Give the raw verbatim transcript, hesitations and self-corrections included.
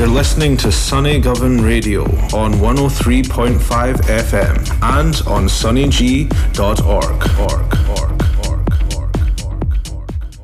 You're listening to Sunny Govan Radio on one oh three point five F M and on sunny g dot org.